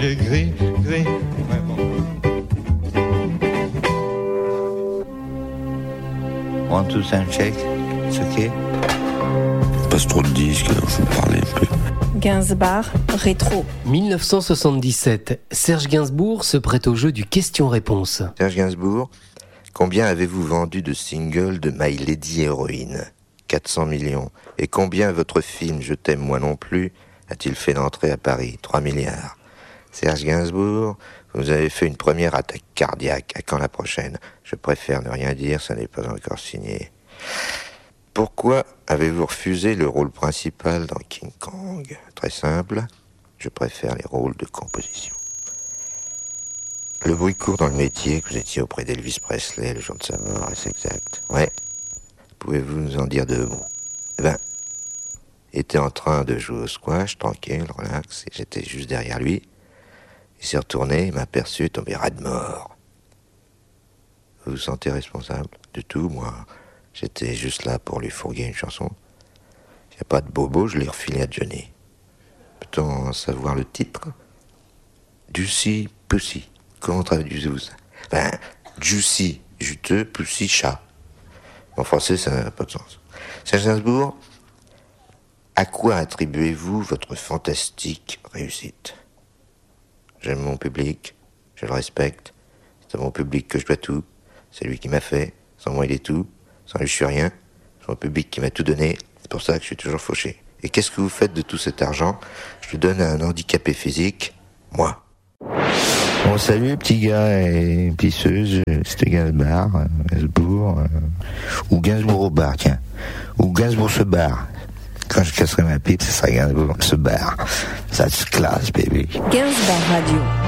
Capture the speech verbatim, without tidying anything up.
Gris, gris, gris. Ouais, bon. One, two, sound check. It's okay. Passe trop de disques, alors je vais parler un peu. Gainsbourg, rétro. dix-neuf cent soixante-dix-sept, Serge Gainsbourg se prête au jeu du question-réponse. Serge Gainsbourg, combien avez-vous vendu de singles de My Lady Héroïne ? quatre cents millions. Et combien votre film Je t'aime moi non plus a-t-il fait d'entrée à Paris ? trois milliards. Serge Gainsbourg, vous avez fait une première attaque cardiaque. À quand la prochaine ? Je préfère ne rien dire, ça n'est pas encore signé. Pourquoi avez-vous refusé le rôle principal dans King Kong ? Très simple, je préfère les rôles de composition. Le bruit court dans le métier que vous étiez auprès d'Elvis Presley le jour de sa mort, est-ce exact ? Ouais. Pouvez-vous nous en dire deux mots ? Eh ben, il était en train de jouer au squash, tranquille, relax, et j'étais juste derrière lui. Il s'est retourné, il m'a aperçu tomber ras de mort. Vous vous sentez responsable de tout ? Moi, j'étais juste là pour lui fourguer une chanson. Il n'y a pas de bobo, je l'ai refilé à Johnny. Peut-on savoir le titre ? Juicy Pussy. Comment traduisez-vous ça ? Ben, juicy, juteux, pussy, chat. En français, ça n'a pas de sens. Serge Gainsbourg, à quoi attribuez-vous votre fantastique réussite ? J'aime mon public, je le respecte. C'est à mon public que je dois tout. C'est lui qui m'a fait. Sans moi, il est tout. Sans lui, je suis rien. C'est mon public qui m'a tout donné. C'est pour ça que je suis toujours fauché. Et qu'est-ce que vous faites de tout cet argent ? Je le donne à un handicapé physique, moi. Bon, salut, petit gars et pisseuse. C'était Gainsbourg, euh, Gainsbourg, euh, ou Gainsbourg au bar, tiens. Ou Gainsbourg se barre. Quand je casserai ma pipe, ce sera Gainsbourg se barre. That's class, baby. Gainsbourg Radio.